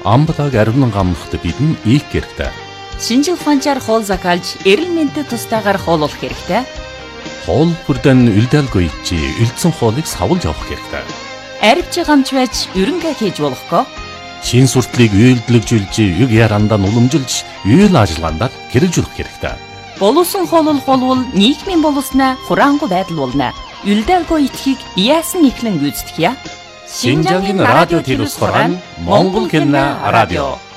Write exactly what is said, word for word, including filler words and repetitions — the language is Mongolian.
амбадаг ариунан гамнахт бидэн ийх хэрэгтэй. Шинжил ухаанчаар хоол закалж, эрэл мэндэд тустайгаар хооллох хэрэгтэй. Хоол бүрдэн үлдээлгүй чи үлдсэн хоолыг савлж авах хэрэгтэй. Арвч гамч байж ерөнгээ хийж болохгүй. Шин суртлыг үйлдэлжүүлж, юг ярандаа уламжилж, үйл ажиллагаанд хэрэгжүүлэх хэрэгтэй. Боловсон хооллох болвол нийгмийн боловсноо хураангуй байдал болно. Үлдээлгүй итгэхийг яасан ихлэн гүйцэтгэе. Шинжаагийн радио телевиз хорон Монгол хэлний радио.